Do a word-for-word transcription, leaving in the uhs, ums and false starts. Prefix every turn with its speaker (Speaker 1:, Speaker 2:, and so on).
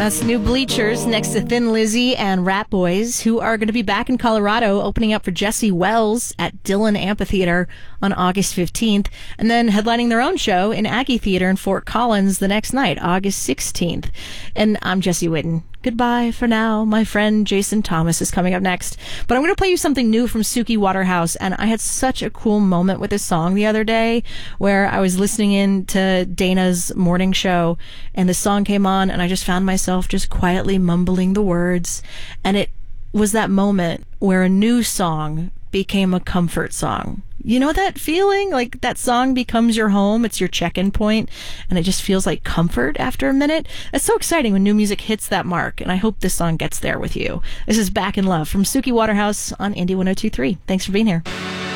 Speaker 1: That's New Bleachers next to Thin Lizzy and Rat Boys, who are going to be back in Colorado opening up for Jesse Wells at Dillon Amphitheater on August fifteenth, and then headlining their own show in Aggie Theater in Fort Collins the next night, August sixteenth. And I'm Jesse Whitten. Goodbye for now. My friend Jason Thomas is coming up next. But I'm going to play you something new from Suki Waterhouse, and I had such a cool moment with this song the other day where I was listening in to Dana's morning show, and the song came on, and I just found myself just quietly mumbling the words, and it was that moment where a new song became a comfort song. You know that feeling? Like that song becomes your home, it's your check-in point, and it just feels like comfort after a minute. It's so exciting when new music hits that mark, and I hope this song gets there with you. This is Back in Love from Suki Waterhouse on Indie one oh two point three. Thanks for being here.